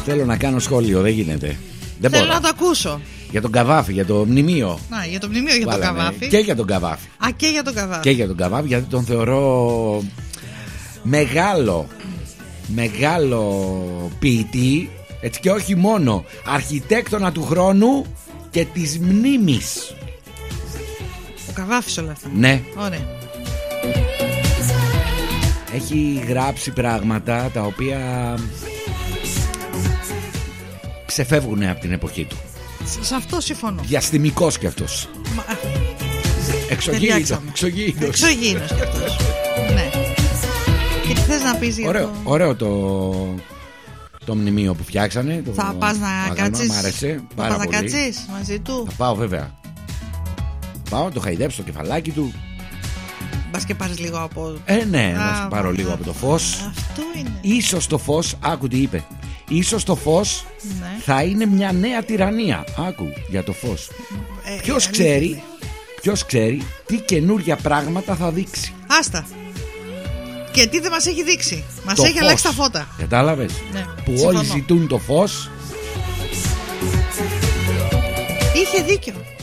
Θέλω να κάνω σχόλιο, δεν γίνεται. Δεν Θέλω μπορώ. να το ακούσω. Για τον Καβάφη, για το μνημείο. Να, για το μνημείο, για τον Βάλαμε. Καβάφη. Και για τον Καβάφη. Α, και για τον Καβάφη. Και για τον Καβάφη, γιατί τον θεωρώ μεγάλο ποιητή. Έτσι, και όχι μόνο αρχιτέκτονα του χρόνου και της μνήμης. Ο Καβάφης όλα αυτά. Ναι. Ωραία. Έχει γράψει πράγματα τα οποία ξεφεύγουν από την εποχή του. Σε αυτό συμφωνώ. Διαστημικός κι αυτός. Εξωγήινος Εξωγήινος κι αυτός. Ναι. Και τι θες να πεις για ωραίο, το... ωραίο το μνημείο που φτιάξανε. Θα πας να κάτσεις? Μ' άρεσε πάρα Θα πας πολύ. να κάτσεις μαζί του? Θα πάω βέβαια. Θα πάω, το χαϊδέψω το κεφαλάκι του. Μπας και πάρεις λίγο από... Ναι, να σου πάρω λίγο από το φως. Αυτό είναι. Ίσως το φως, άκου τι είπε. Ίσως το φως Ναι. θα είναι μια νέα τυραννία. Άκου για το φως. Ποιος ξέρει τι καινούρια πράγματα θα δείξει. Άστα. Και τι δεν μας έχει δείξει. Μας Το έχει φως. αλλάξει τα φώτα. Κατάλαβες? Ναι, Που συμφωνώ. όλοι ζητούν το φως. Είχε δίκιο.